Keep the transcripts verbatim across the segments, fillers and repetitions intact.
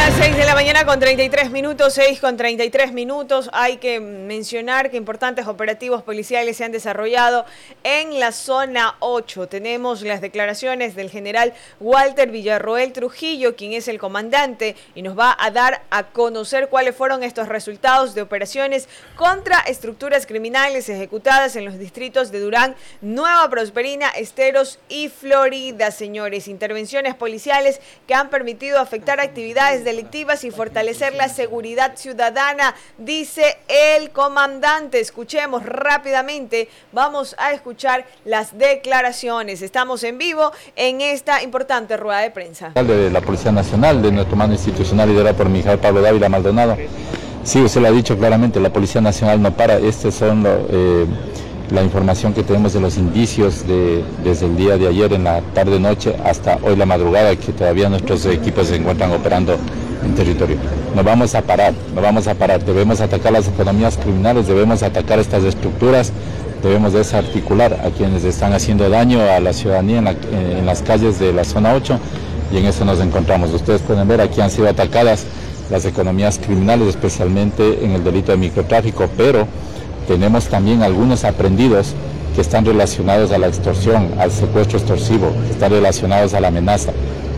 las seis de la mañana con treinta y tres minutos, seis con treinta y tres minutos. Hay que mencionar que importantes operativos policiales se han desarrollado en la zona ocho. Tenemos las declaraciones del general Walter Villarroel Trujillo, quien es el comandante, y nos va a dar a conocer cuáles fueron estos resultados de operaciones contra estructuras criminales ejecutadas en los distritos de Durán, Nueva Prosperina, Esteros y Florida, señores. Intervenciones policiales que han permitido afectar actividades delictivas y fortalecer la seguridad ciudadana, dice el comandante. Escuchemos rápidamente, vamos a escuchar las declaraciones. Estamos en vivo en esta importante rueda de prensa. De la Policía Nacional, de nuestro mando institucional liderado por Mijael Pablo Dávila Maldonado. Sí, usted lo ha dicho claramente, la Policía Nacional no para. Este son lo, eh, la información que tenemos de los indicios de, desde el día de ayer en la tarde-noche hasta hoy la madrugada, que todavía nuestros equipos se encuentran operando en territorio. No vamos a parar, no vamos a parar. Debemos atacar las economías criminales, debemos atacar estas estructuras, debemos desarticular a quienes están haciendo daño a la ciudadanía en, la, en las calles de la zona ocho, y en eso nos encontramos. Ustedes pueden ver, aquí han sido atacadas las economías criminales, especialmente en el delito de microtráfico, pero tenemos también algunos aprehendidos que están relacionados a la extorsión, al secuestro extorsivo, que están relacionados a la amenaza,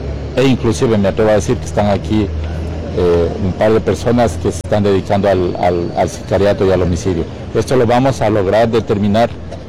e inclusive me atrevo a decir que están aquí eh, un par de personas que se están dedicando al, al, al sicariato y al homicidio. Esto lo vamos a lograr determinar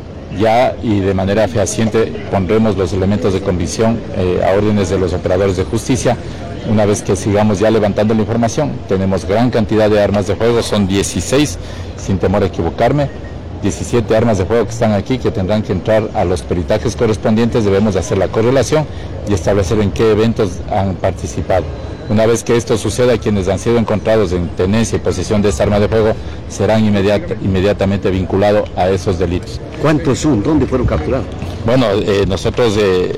ya, y de manera fehaciente pondremos los elementos de convicción eh, a órdenes de los operadores de justicia. Una vez que sigamos ya levantando la información, tenemos gran cantidad de armas de fuego, son dieciséis, sin temor a equivocarme, diecisiete armas de fuego que están aquí, que tendrán que entrar a los peritajes correspondientes. Debemos hacer la correlación y establecer en qué eventos han participado. Una vez que esto suceda, quienes han sido encontrados en tenencia y posesión de esta arma de fuego serán inmediat, inmediatamente vinculados a esos delitos. ¿Cuántos son? ¿Dónde fueron capturados? Bueno, eh, nosotros eh,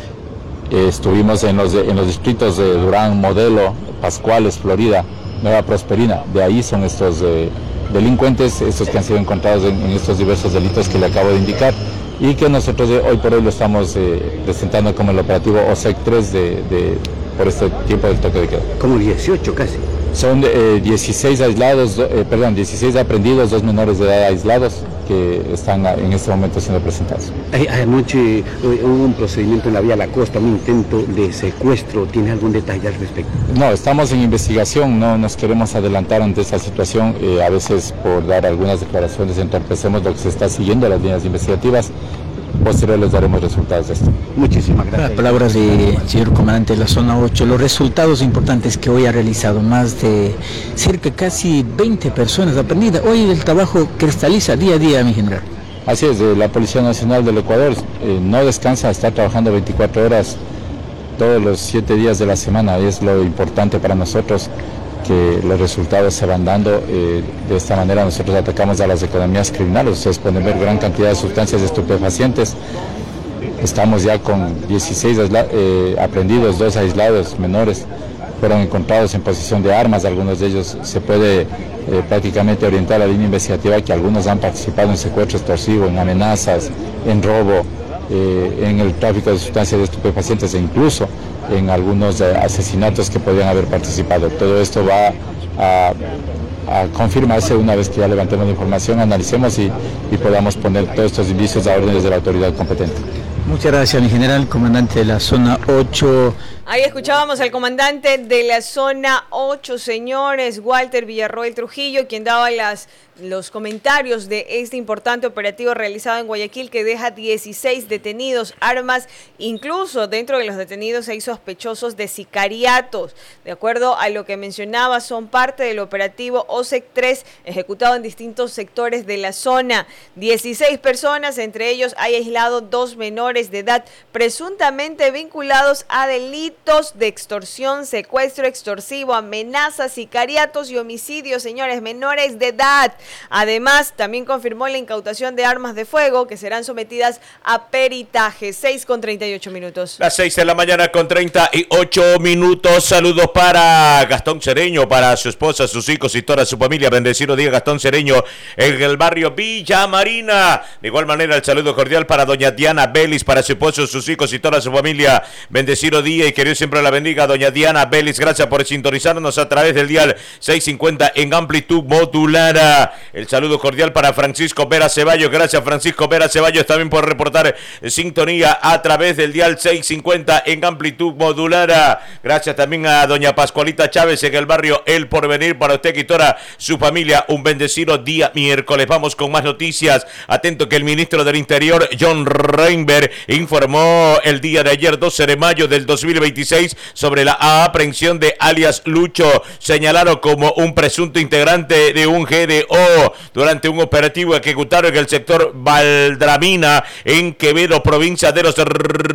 eh, estuvimos en los, en los distritos de Durán, Modelo, Pascuales, Florida, Nueva Prosperina. De ahí son estos eh, delincuentes, estos que han sido encontrados en, en estos diversos delitos que le acabo de indicar, y que nosotros eh, hoy por hoy lo estamos eh, presentando como el operativo O S E C tres de, de, por este tiempo del toque de queda. Como dieciocho casi. Son eh, dieciséis aislados, eh, perdón, dieciséis aprendidos, dos menores de edad aislados que están en este momento siendo presentados. Anoche hubo un procedimiento en la vía La Costa, un intento de secuestro. ¿Tiene algún detalle al respecto? No, estamos en investigación, no nos queremos adelantar ante esta situación. Eh, a veces por dar algunas declaraciones entorpecemos lo que se está siguiendo, las líneas investigativas. Posterior les daremos resultados de esto. Muchísimas gracias. Las palabras del señor comandante de la zona ocho, los resultados importantes que hoy ha realizado, más de cerca casi veinte personas aprendidas. Hoy el trabajo cristaliza día a día, mi general. Así es, la Policía Nacional del Ecuador eh, no descansa, está trabajando veinticuatro horas todos los siete días de la semana. Es lo importante para nosotros, que los resultados se van dando. Eh, de esta manera nosotros atacamos a las economías criminales. Ustedes pueden ver gran cantidad de sustancias estupefacientes. Estamos ya con dieciséis eh, aprendidos, dos aislados menores fueron encontrados en posesión de armas. Algunos de ellos se puede eh, prácticamente orientar a la línea investigativa que algunos han participado en secuestro extorsivo, en amenazas, en robo, eh, en el tráfico de sustancias estupefacientes e incluso en algunos eh, asesinatos que podrían haber participado. Todo esto va a, a confirmarse una vez que ya levantemos la información, analicemos y, y podamos poner todos estos indicios a órdenes de la autoridad competente. Muchas gracias, mi general, comandante de la zona ocho. Ahí escuchábamos al comandante de la zona ocho, señores, Walter Villarroel Trujillo, quien daba las, los comentarios de este importante operativo realizado en Guayaquil, que deja dieciséis detenidos, armas, incluso dentro de los detenidos hay sospechosos de sicariatos. De acuerdo a lo que mencionaba, son parte del operativo O S E C tres, ejecutado en distintos sectores de la zona. dieciséis personas, entre ellos hay aislado dos menores de edad, presuntamente vinculados a delitos de extorsión, secuestro extorsivo, amenazas, sicariatos y homicidios, señores, menores de edad. Además, también confirmó la incautación de armas de fuego que serán sometidas a peritaje. seis con treinta y ocho minutos. Las seis de la mañana con treinta y ocho minutos. Saludos para Gastón Cereño, para su esposa, sus hijos y toda su familia. Bendecido día, Gastón Cereño, en el barrio Villa Marina. De igual manera, el saludo cordial para doña Diana Belis, para su esposo, sus hijos y toda su familia. Bendecido día y que que Dios siempre la bendiga. Doña Diana Vélez, gracias por sintonizarnos a través del dial seiscientos cincuenta en amplitud modulada. El saludo cordial para Francisco Vera Ceballos. Gracias, Francisco Vera Ceballos, también por reportar sintonía a través del dial seiscientos cincuenta en amplitud modulada. Gracias también a doña Pascualita Chávez en el barrio El Porvenir. Para usted y toda su familia, un bendecido día miércoles. Vamos con más noticias. Atento que el ministro del Interior, John Reinberg, informó el día de ayer, doce de mayo del dos mil veintiséis, sobre la aprehensión de alias Lucho, señalado como un presunto integrante de un G D O durante un operativo ejecutado en el sector Valdramina, en Quevedo, provincia de Los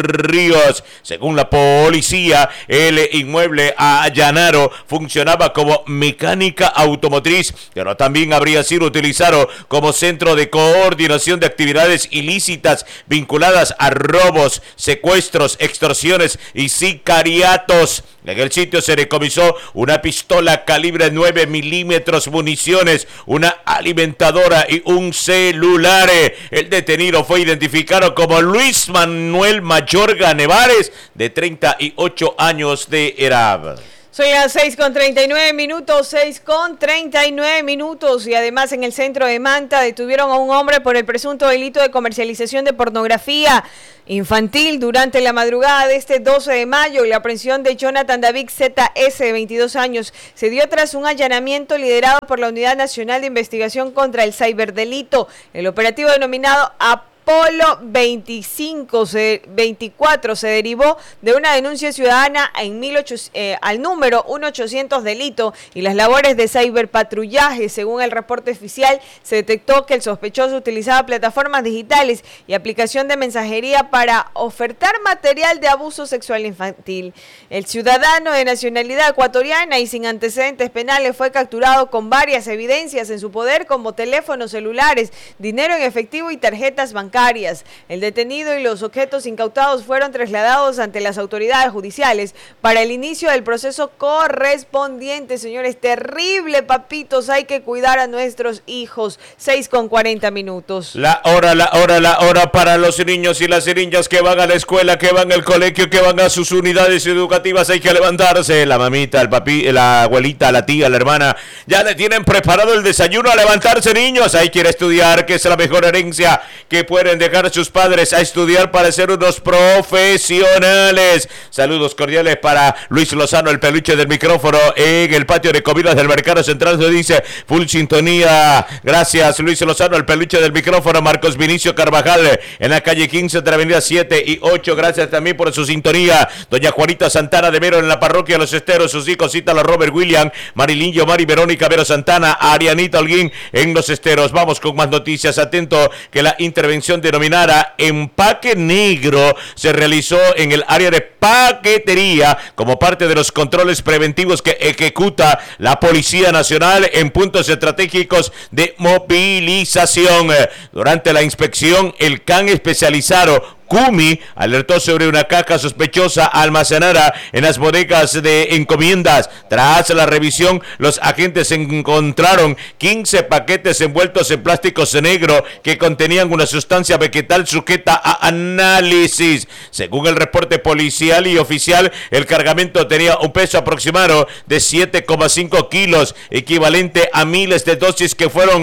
Ríos. Según la policía, el inmueble allanado funcionaba como mecánica automotriz, pero también habría sido utilizado como centro de coordinación de actividades ilícitas vinculadas a robos, secuestros, extorsiones y sicariatos. En el sitio se decomisó una pistola calibre nueve milímetros, municiones, una alimentadora y un celular. El detenido fue identificado como Luis Manuel Mayorga Nevares, de treinta y ocho años de edad. Son las seis con treinta y nueve minutos, seis con treinta y nueve minutos, y además en el centro de Manta detuvieron a un hombre por el presunto delito de comercialización de pornografía infantil durante la madrugada de este doce de mayo. La aprehensión de Jonathan David Z S, de veintidós años, se dio tras un allanamiento liderado por la Unidad Nacional de Investigación contra el Ciberdelito. El operativo denominado A Polo veinticinco, veinticuatro se derivó de una denuncia ciudadana en mil ochocientos, eh, al número mil ochocientos delito y las labores de ciberpatrullaje. Según el reporte oficial, se detectó que el sospechoso utilizaba plataformas digitales y aplicación de mensajería para ofertar material de abuso sexual infantil. El ciudadano de nacionalidad ecuatoriana y sin antecedentes penales fue capturado con varias evidencias en su poder, como teléfonos celulares, dinero en efectivo y tarjetas bancarias. El detenido y los objetos incautados fueron trasladados ante las autoridades judiciales para el inicio del proceso correspondiente. Señores, terrible, papitos, hay que cuidar a nuestros hijos. seis con cuarenta minutos. La hora, la hora, la hora para los niños y las niñas que van a la escuela, que van al colegio, que van a sus unidades educativas. Hay que levantarse. La mamita, el papi, la abuelita, la tía, la hermana, ya le tienen preparado el desayuno. A levantarse, niños. Hay que ir a estudiar, que es la mejor herencia que pueden dejar a sus padres, a estudiar para ser unos profesionales. Saludos cordiales para Luis Lozano, el peluche del micrófono en el patio de comidas del Mercado Central. Se dice full sintonía. Gracias, Luis Lozano, el peluche del micrófono. Marcos Vinicio Carvajal en la calle quince entre avenida siete y ocho. Gracias también por su sintonía. Doña Juanita Santana de Vero en la parroquia Los Esteros. Sus hijos Cítalo, Robert William, Marilynjo, Mari Verónica Vero Santana, Arianita Holguín en Los Esteros. Vamos con más noticias. Atento que la intervención denominada Empaque Negro se realizó en el área de paquetería como parte de los controles preventivos que ejecuta la Policía Nacional en puntos estratégicos de movilización. Durante la inspección, el C A N especializado Cumi alertó sobre una caja sospechosa almacenada en las bodegas de encomiendas. Tras la revisión, los agentes encontraron quince paquetes envueltos en plásticos negro que contenían una sustancia vegetal sujeta a análisis. Según el reporte policial y oficial, el cargamento tenía un peso aproximado de siete coma cinco kilos, equivalente a miles de dosis que fueron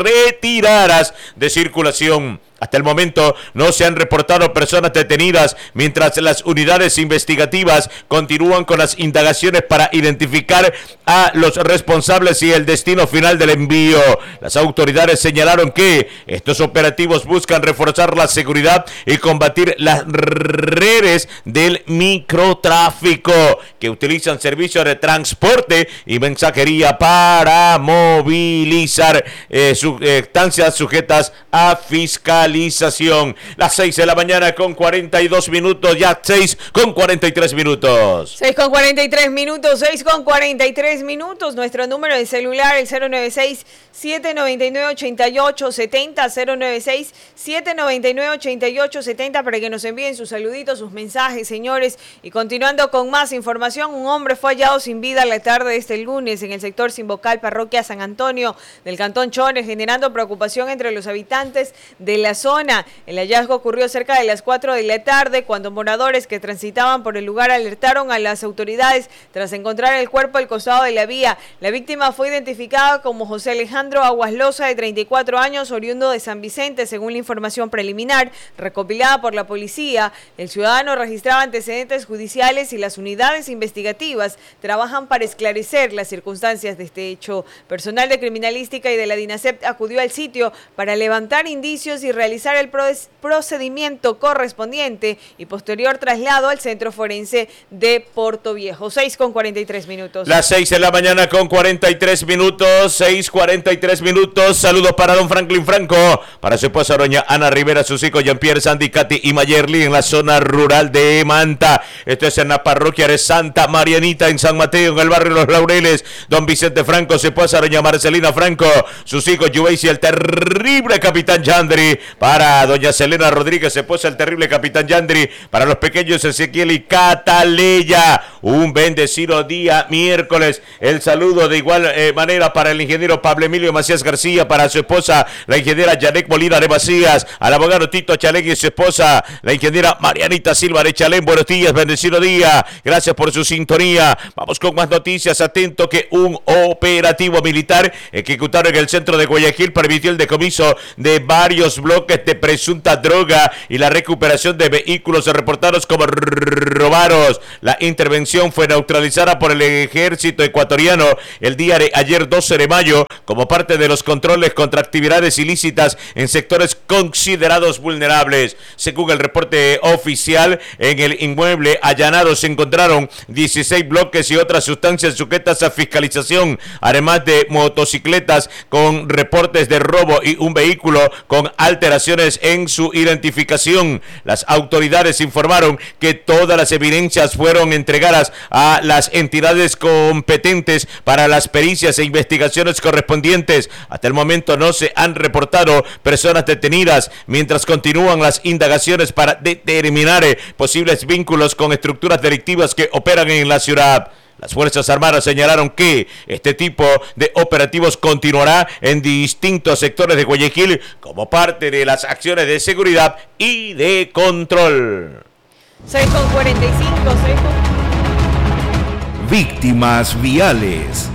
retiradas de circulación. Hasta el momento no se han reportado personas detenidas, mientras las unidades investigativas continúan con las indagaciones para identificar a los responsables y el destino final del envío. Las autoridades señalaron que estos operativos buscan reforzar la seguridad y combatir las redes del microtráfico que utilizan servicios de transporte y mensajería para movilizar eh, sustancias sujetas a fiscalización. Las seis de la mañana con cuarenta y dos minutos, ya seis con cuarenta y tres minutos. seis con cuarenta y tres minutos, seis con cuarenta y tres minutos. Nuestro número de celular, el cero nueve seis, siete nueve nueve, ocho ocho siete cero, cero nueve seis, siete nueve nueve, ocho ocho siete cero, para que nos envíen sus saluditos, sus mensajes, señores. Y continuando con más información, un hombre fue hallado sin vida la tarde de este lunes en el sector Simbocal, parroquia San Antonio del Cantón Chone, generando preocupación entre los habitantes de la zona. El hallazgo ocurrió cerca de las cuatro de la tarde cuando moradores que transitaban por el lugar alertaron a las autoridades tras encontrar el cuerpo al costado de la vía. La víctima fue identificada como José Alejandro Aguasloza, de treinta y cuatro años, oriundo de San Vicente, según la información preliminar recopilada por la policía. El ciudadano registraba antecedentes judiciales y las unidades investigativas trabajan para esclarecer las circunstancias de este hecho. Personal de criminalística y de la DINASEP acudió al sitio para levantar indicios y realizar el procedimiento correspondiente y posterior traslado al centro forense de Portoviejo. seis con cuarenta y tres minutos. Las seis de la mañana con cuarenta y tres minutos, seis cuarenta y tres minutos. Saludos para don Franklin Franco, para su esposa doña Ana Rivera, sus hijos Jean-Pierre, Sandy, Katy y Mayerly en la zona rural de Manta. Esto es en la parroquia de Santa Marianita en San Mateo, en el barrio Los Laureles. Don Vicente Franco, su esposa doña Marcelina Franco, sus hijos Juveis y el terrible capitán Yandri. Para doña Selena Rodríguez, esposa del terrible capitán Yandri. Para los pequeños Ezequiel y Cataleya, un bendecido día miércoles. El saludo de igual eh, manera para el ingeniero Pablo Emilio Macías García, para su esposa la ingeniera Yanek Molina de Macías, al abogado Tito Chalén y su esposa la ingeniera Marianita Silva de Chalén. Buenos días, bendecido día, gracias por su sintonía. Vamos con más noticias. Atento que un operativo militar ejecutado en el centro de Guayaquil permitió el decomiso de varios bloques de presunta droga y la recuperación de vehículos reportados como robados. La intervención fue neutralizada por el ejército ecuatoriano el día de ayer doce de mayo como parte de los controles contra actividades ilícitas en sectores considerados vulnerables. Según el reporte oficial, en el inmueble allanado se encontraron dieciséis bloques y otras sustancias sujetas a fiscalización, además de motocicletas con reportes de robo y un vehículo con alteraciones en su identificación. Las autoridades informaron que todas las evidencias fueron entregadas a las entidades competentes para las pericias e investigaciones correspondientes. Hasta el momento no se han reportado personas detenidas, mientras continúan las indagaciones para determinar eh, posibles vínculos con estructuras delictivas que operan en la ciudad. Las Fuerzas Armadas señalaron que este tipo de operativos continuará en distintos sectores de Guayaquil como parte de las acciones de seguridad y de control. seis con cuarenta y cinco, seis con... Víctimas viales.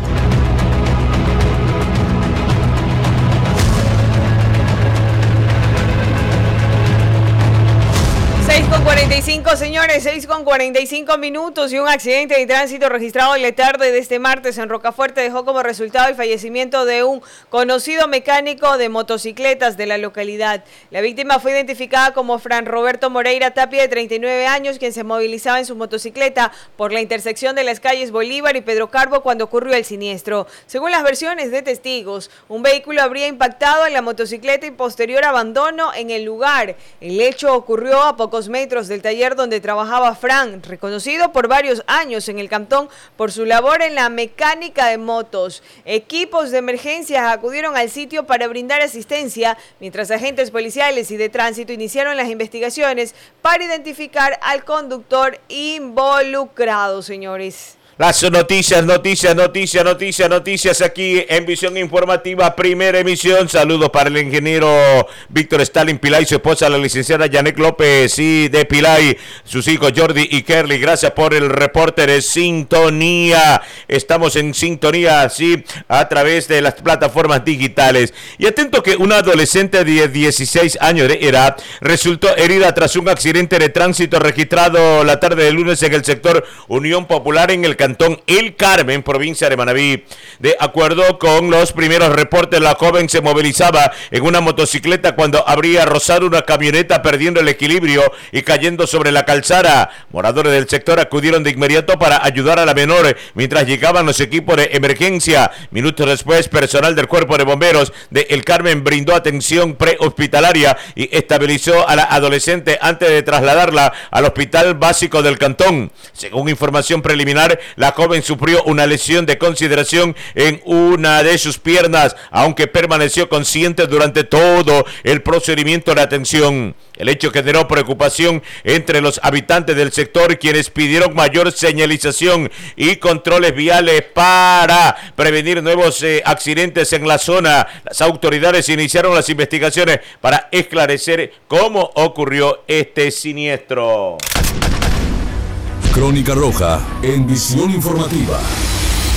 seis con cuarenta y cinco, señores, seis con cuarenta y cinco minutos, y un accidente de tránsito registrado en la tarde de este martes en Rocafuerte dejó como resultado el fallecimiento de un conocido mecánico de motocicletas de la localidad. La víctima fue identificada como Fran Roberto Moreira Tapia, de treinta y nueve años, quien se movilizaba en su motocicleta por la intersección de las calles Bolívar y Pedro Carbo cuando ocurrió el siniestro. Según las versiones de testigos, un vehículo habría impactado en la motocicleta y posterior abandono en el lugar. El hecho ocurrió a pocos metros del taller donde trabajaba Fran, reconocido por varios años en el cantón por su labor en la mecánica de motos. Equipos de emergencia acudieron al sitio para brindar asistencia, mientras agentes policiales y de tránsito iniciaron las investigaciones para identificar al conductor involucrado, señores. Las noticias, noticias, noticias, noticias, noticias aquí en Visión Informativa, primera emisión. Saludos para el ingeniero Víctor Stalin Pilay, su esposa la licenciada Yanek López y de Pilay, sus hijos Jordi y Kerly. Gracias por el reporte de sintonía. Estamos en sintonía, sí, a través de las plataformas digitales. Y atento que una adolescente de dieciséis años de edad resultó herida tras un accidente de tránsito registrado la tarde del lunes en el sector Unión Popular en el Cantón El Carmen, provincia de Manabí. De acuerdo con los primeros reportes, la joven se movilizaba en una motocicleta cuando habría rozado una camioneta, perdiendo el equilibrio y cayendo sobre la calzada. Moradores del sector acudieron de inmediato para ayudar a la menor mientras llegaban los equipos de emergencia. Minutos después, personal del Cuerpo de Bomberos de El Carmen brindó atención prehospitalaria y estabilizó a la adolescente antes de trasladarla al Hospital Básico del Cantón. Según información preliminar, La joven sufrió una lesión de consideración en una de sus piernas, aunque permaneció consciente durante todo el procedimiento de atención. El hecho generó preocupación entre los habitantes del sector, quienes pidieron mayor señalización y controles viales para prevenir nuevos eh, accidentes en la zona. Las autoridades iniciaron las investigaciones para esclarecer cómo ocurrió este siniestro. Crónica Roja en Visión Informativa.